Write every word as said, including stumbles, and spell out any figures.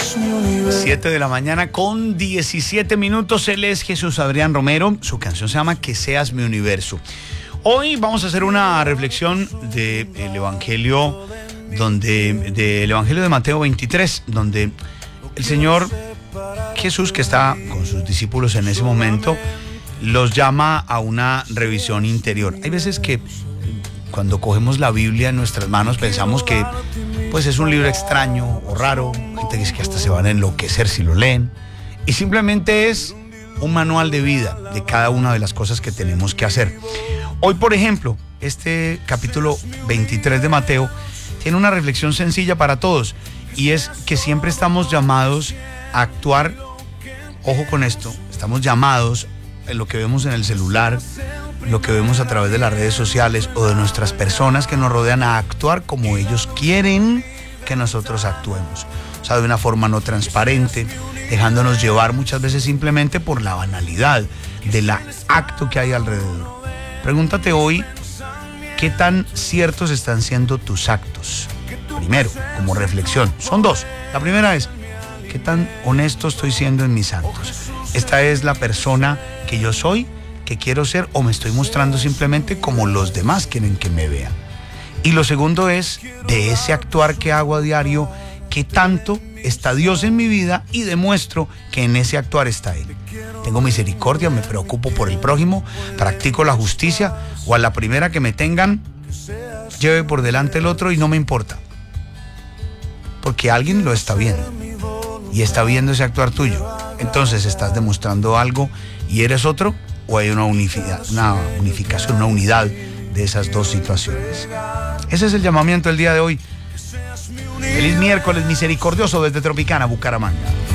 siete de la mañana con diecisiete minutos. Él es Jesús Adrián Romero. Su canción se llama Que Seas Mi Universo. Hoy vamos a hacer una reflexión del Evangelio, donde, del Evangelio de Mateo veintitrés, donde el Señor Jesús, que está con sus discípulos en ese momento, los llama a una revisión interior. Hay veces que cuando cogemos la Biblia en nuestras manos pensamos que pues es un libro extraño o raro, gente dice que hasta se van a enloquecer si lo leen, y simplemente es un manual de vida de cada una de las cosas que tenemos que hacer. Hoy, por ejemplo, este capítulo veintitrés de Mateo tiene una reflexión sencilla para todos, y es que siempre estamos llamados a actuar, ojo con esto, estamos llamados en lo que vemos en el celular, lo que vemos a través de las redes sociales o de nuestras personas que nos rodean, a actuar como ellos quieren que nosotros actuemos. O sea, de una forma no transparente, dejándonos llevar muchas veces simplemente por la banalidad del acto que hay alrededor. Pregúntate hoy, ¿qué tan ciertos están siendo tus actos? Primero, como reflexión, son dos. La primera es, ¿qué tan honesto estoy siendo en mis actos? ¿Esta es la persona que yo soy, que quiero ser, o me estoy mostrando simplemente como los demás quieren que me vean? Y lo segundo es, de ese actuar que hago a diario, ¿qué tanto está Dios en mi vida y demuestro que en ese actuar está Él? Tengo misericordia, me preocupo por el prójimo, practico la justicia, o a la primera que me tengan, lleve por delante el otro y no me importa. Porque alguien lo está viendo y está viendo ese actuar tuyo. Entonces, ¿estás demostrando algo y eres otro? ¿O hay una, unificación, una unificación, una unidad de esas dos situaciones? Ese es el llamamiento del día de hoy. Feliz miércoles misericordioso desde Tropicana, Bucaramanga.